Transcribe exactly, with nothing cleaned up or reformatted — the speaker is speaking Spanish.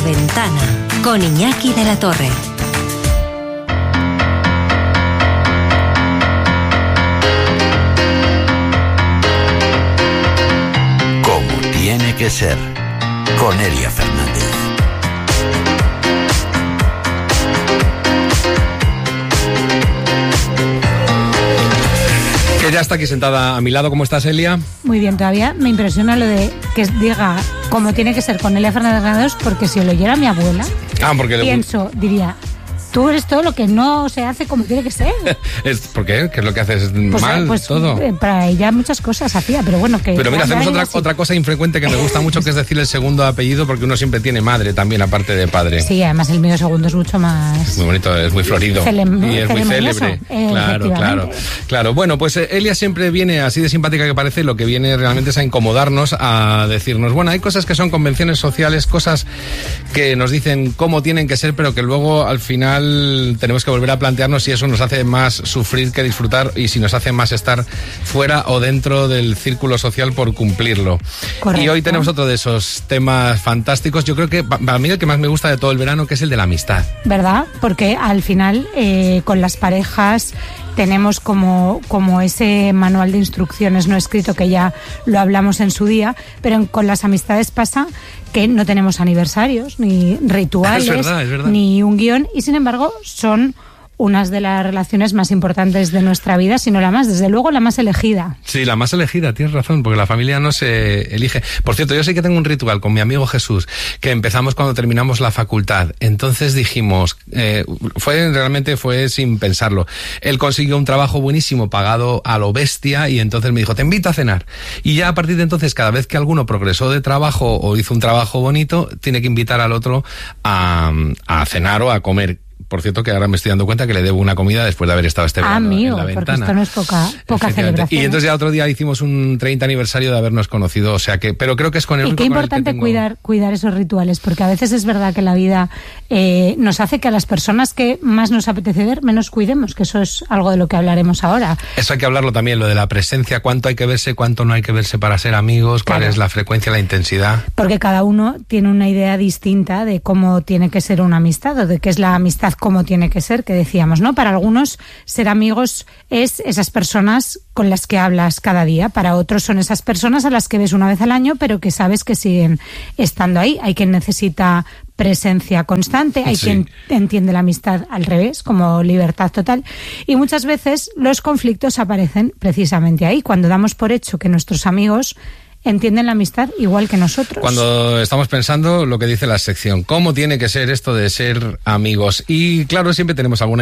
Ventana, con Iñaki de la Torre. Como tiene que ser, con Elia Fernández. Que ya está aquí sentada a mi lado. ¿Cómo estás, Elia? Muy bien, todavía me impresiona lo de que diga como tiene que ser con Elia Fernández Granados, porque si lo oyera mi abuela, ah, porque pienso, le... diría... Tú eres todo lo que no se hace como tiene que ser. ¿Es, ¿Por qué? ¿Qué es lo que haces pues, mal? Pues, todo. Para ella muchas cosas hacía, pero bueno, que... Pero mira, hacemos otra, otra cosa infrecuente que me gusta mucho, que es decir el segundo apellido, porque uno siempre tiene madre también, aparte de padre. Sí, además el mío segundo es mucho más... Es muy bonito, es muy florido. Celem, y es muy célebre. Eh, claro, claro. Claro, bueno, pues Elia siempre viene así de simpática que parece, lo que viene realmente es a incomodarnos, a decirnos, bueno, hay cosas que son convenciones sociales, cosas que nos dicen cómo tienen que ser, pero que luego al final tenemos que volver a plantearnos si eso nos hace más sufrir que disfrutar y si nos hace más estar fuera o dentro del círculo social por cumplirlo. Correcto. Y hoy tenemos otro de esos temas fantásticos, yo creo que para mí el que más me gusta de todo el verano, que es el de la amistad. ¿Verdad? Porque al final eh, con las parejas tenemos como, como ese manual de instrucciones no escrito que ya lo hablamos en su día, pero con las amistades pasa que no tenemos aniversarios, ni rituales, es verdad, es verdad. ni un guión, y sin embargo son unas de las relaciones más importantes de nuestra vida, si no la más, desde luego la más elegida. Sí, la más elegida, tienes razón, porque la familia no se elige. Por cierto, yo sí que tengo un ritual con mi amigo Jesús, que empezamos cuando terminamos la facultad. Entonces dijimos, eh, fue realmente fue sin pensarlo. Él consiguió un trabajo buenísimo, pagado a lo bestia, y entonces me dijo, te invito a cenar. Y ya a partir de entonces, cada vez que alguno progresó de trabajo o hizo un trabajo bonito, tiene que invitar al otro a, a cenar o a comer. Por cierto, que ahora me estoy dando cuenta que le debo una comida después de haber estado este verano Amigo, en la ventana. Porque esto no es poca, poca celebración. Y entonces ya otro día hicimos un treinta aniversario de habernos conocido, o sea que, pero creo que es con el único. Y qué importante tengo... cuidar, cuidar esos rituales, porque a veces es verdad que la vida eh, nos hace que a las personas que más nos apetece ver, menos cuidemos, que eso es algo de lo que hablaremos ahora. Eso hay que hablarlo también, lo de la presencia, cuánto hay que verse, cuánto no hay que verse para ser amigos, cuál claro. es la frecuencia, la intensidad. Porque cada uno tiene una idea distinta de cómo tiene que ser una amistad, o de qué es la amistad, cómo tiene que ser, que decíamos, ¿no? Para algunos, ser amigos es esas personas con las que hablas cada día. Para otros son esas personas a las que ves una vez al año, pero que sabes que siguen estando ahí. Hay quien necesita presencia constante, hay sí. quien entiende la amistad al revés, como libertad total. Y muchas veces los conflictos aparecen precisamente ahí, cuando damos por hecho que nuestros amigos entienden la amistad igual que nosotros. Cuando estamos pensando lo que dice la sección, cómo tiene que ser esto de ser amigos. Y claro, siempre tenemos alguna